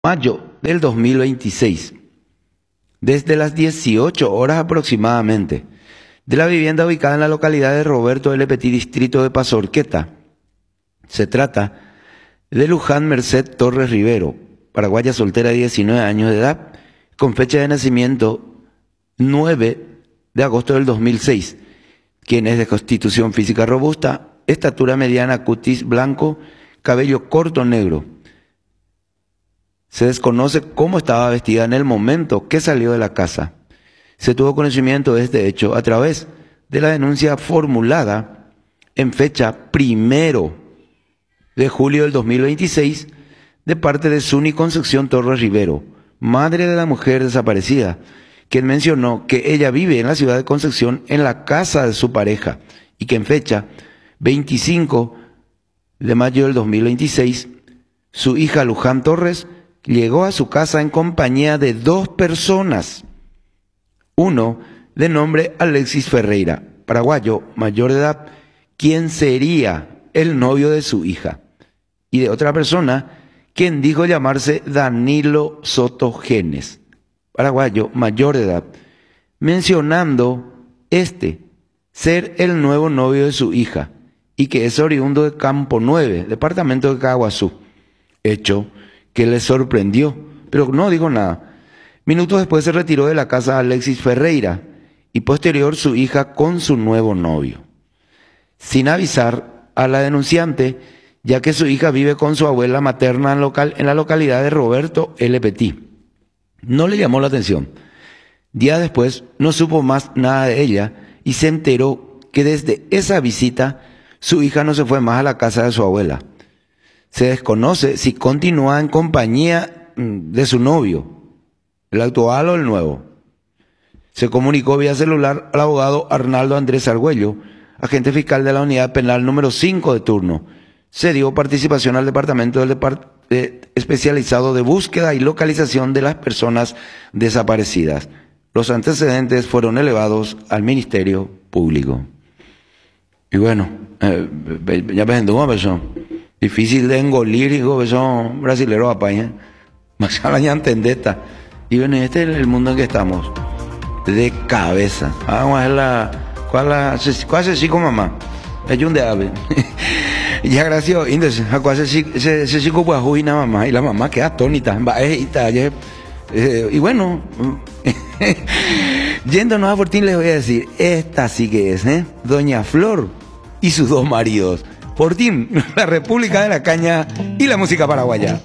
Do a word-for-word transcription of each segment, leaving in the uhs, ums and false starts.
mayo del dos mil veintiséis, desde las dieciocho horas aproximadamente, de la vivienda ubicada en la localidad de Roberto L. Petit, distrito de Pazorqueta. Se trata de Luján Merced Torres Rivero, paraguaya soltera de diecinueve años de edad, con fecha de nacimiento nueve de agosto del dos mil seis, quien es de constitución física robusta, estatura mediana, cutis blanco, cabello corto negro. Se desconoce cómo estaba vestida en el momento que salió de la casa. Se tuvo conocimiento de este hecho a través de la denuncia formulada en fecha primero de julio del dos mil veintiséis de parte de Suni Concepción Torres Rivero, madre de la mujer desaparecida, quien mencionó que ella vive en la ciudad de Concepción en la casa de su pareja y que en fecha veinticinco de mayo del dos mil veintiséis su hija Luján Torres llegó a su casa en compañía de dos personas, uno de nombre Alexis Ferreira, paraguayo, mayor de edad, quien sería el novio de su hija, y de otra persona, quien dijo llamarse Danilo Soto Genes, paraguayo, mayor de edad, mencionando este ser el nuevo novio de su hija y que es oriundo de Campo nueve, departamento de Caguazú, hecho que le sorprendió, pero no dijo nada. Minutos después se retiró de la casa Alexis Ferreira y posterior su hija con su nuevo novio, sin avisar a la denunciante, ya que su hija vive con su abuela materna en, local, en la localidad de Roberto L. Petit. No le llamó la atención. Días después no supo más nada de ella y se enteró que desde esa visita su hija no se fue más a la casa de su abuela. Se desconoce si continúa en compañía de su novio, el actual o el nuevo. Se comunicó vía celular al abogado Arnaldo Andrés Argüello, agente fiscal de la unidad penal número cinco de turno. Se dio participación al departamento del depart de, especializado de búsqueda y localización de las personas desaparecidas. Los antecedentes fueron elevados al Ministerio Público. Y bueno, eh, ya presentó una persona difícil de engolir, hijo, que son brasileros apañan. Más allá ya entendeta. Y bueno, este es el mundo en que estamos. De cabeza. Vamos a ver la. ¿Cuál la. ¿Cuál es el chico mamá? Es un de ave. Ya gracias. Entonces, ¿cuál es ese chico guajú y la mamá? Y la mamá queda atónita. Y bueno. Yéndonos a Fortín, les voy a decir: esta sí que es, ¿eh? Doña Flor y sus dos maridos. Fortín, la República de la Caña y la música paraguaya.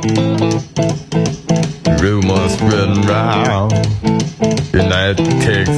Rumors spreading round, United Texas.